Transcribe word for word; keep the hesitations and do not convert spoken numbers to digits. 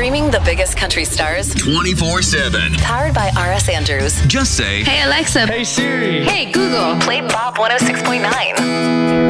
Streaming the biggest country stars twenty-four seven. Powered by R S Andrews. Just say, Hey Alexa. Hey Siri. Hey Google. Play Bob one oh six point nine.